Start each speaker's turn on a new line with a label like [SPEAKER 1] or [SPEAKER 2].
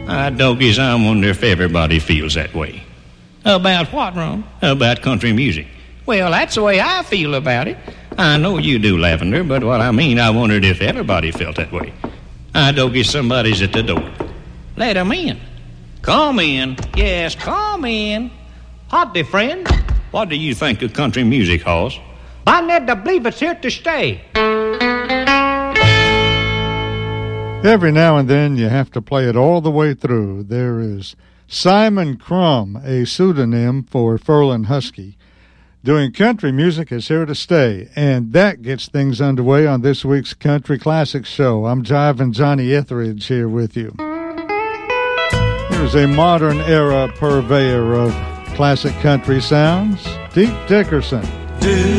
[SPEAKER 1] Dogies, I wonder if everybody feels that way. About what, Ron? About country music. Well, that's the way I feel about it. I know you do, Lavender, but what I mean, I wondered if everybody felt that way. Dogies, somebody's at the door. Let him in. Come in. Yes, come in. Howdy, friend. What do you think of country music, Hoss?
[SPEAKER 2] I need to believe it's here to stay.
[SPEAKER 3] Every now and then you have to play it all the way through. There is Simon Crumb, a pseudonym for Ferlin Husky, doing country music is here to stay. And that gets things underway on this week's Country Classics Show. I'm Jivin' Johnny Etheridge here with you. Here's a modern era purveyor of classic country sounds, Deke Dickerson.